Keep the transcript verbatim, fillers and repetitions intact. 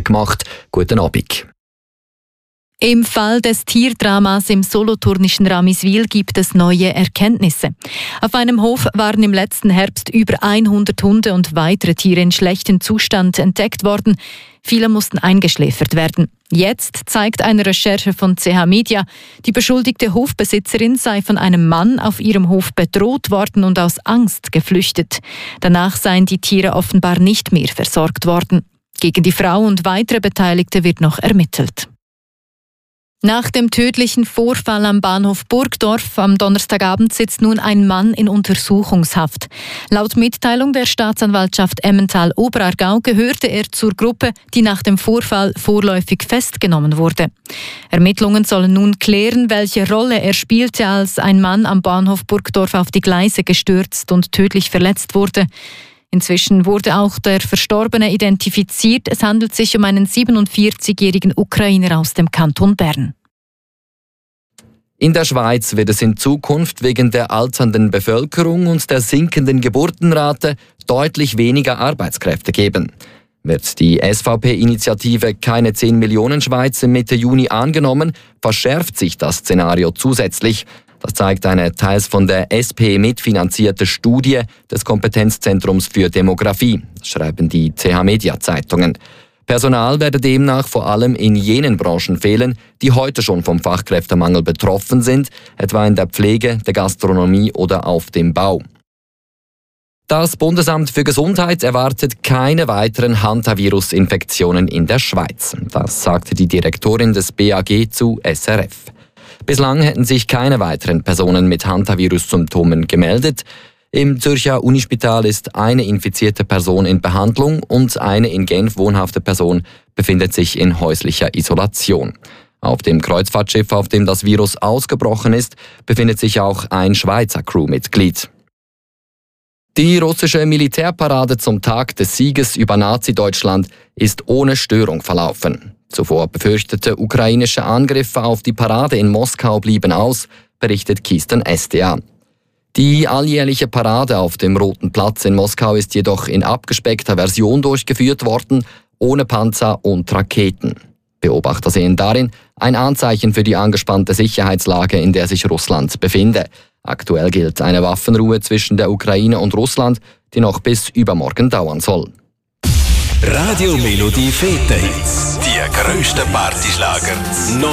gemacht. Guten Abend. Im Fall des Tierdramas im solothurnischen Ramiswil gibt es neue Erkenntnisse. Auf einem Hof waren im letzten Herbst über hundert Hunde und weitere Tiere in schlechtem Zustand entdeckt worden. Viele mussten eingeschläfert werden. Jetzt zeigt eine Recherche von C H Media, die beschuldigte Hofbesitzerin sei von einem Mann auf ihrem Hof bedroht worden und aus Angst geflüchtet. Danach seien die Tiere offenbar nicht mehr versorgt worden. Gegen die Frau und weitere Beteiligte wird noch ermittelt. Nach dem tödlichen Vorfall am Bahnhof Burgdorf am Donnerstagabend sitzt nun ein Mann in Untersuchungshaft. Laut Mitteilung der Staatsanwaltschaft Emmental-Oberaargau gehörte er zur Gruppe, die nach dem Vorfall vorläufig festgenommen wurde. Ermittlungen sollen nun klären, welche Rolle er spielte, als ein Mann am Bahnhof Burgdorf auf die Gleise gestürzt und tödlich verletzt wurde. Inzwischen wurde auch der Verstorbene identifiziert. Es handelt sich um einen siebenundvierzigjährigen Ukrainer aus dem Kanton Bern. In der Schweiz wird es in Zukunft wegen der alternden Bevölkerung und der sinkenden Geburtenrate deutlich weniger Arbeitskräfte geben. Wird die S V P-Initiative Keine zehn Millionen Schweiz Mitte Juni angenommen, verschärft sich das Szenario zusätzlich. Das zeigt eine teils von der S P mitfinanzierte Studie des Kompetenzzentrums für Demografie, schreiben die C H Media Zeitungen. Personal werde demnach vor allem in jenen Branchen fehlen, die heute schon vom Fachkräftemangel betroffen sind, etwa in der Pflege, der Gastronomie oder auf dem Bau. Das Bundesamt für Gesundheit erwartet keine weiteren Hantavirus-Infektionen in der Schweiz. Das sagte die Direktorin des B A G zu S R F. Bislang hätten sich keine weiteren Personen mit Hantavirus-Symptomen gemeldet. Im Zürcher Unispital ist eine infizierte Person in Behandlung und eine in Genf wohnhafte Person befindet sich in häuslicher Isolation. Auf dem Kreuzfahrtschiff, auf dem das Virus ausgebrochen ist, befindet sich auch ein Schweizer Crewmitglied. Die russische Militärparade zum Tag des Sieges über Nazi-Deutschland ist ohne Störung verlaufen. Zuvor befürchtete ukrainische Angriffe auf die Parade in Moskau blieben aus, berichtet Kisten S D A. Die alljährliche Parade auf dem Roten Platz in Moskau ist jedoch in abgespeckter Version durchgeführt worden, ohne Panzer und Raketen. Beobachter sehen darin ein Anzeichen für die angespannte Sicherheitslage, in der sich Russland befinde. Aktuell gilt eine Waffenruhe zwischen der Ukraine und Russland, die noch bis übermorgen dauern soll. Radio Melodie Fete Hits. Die grössten Partyschlager.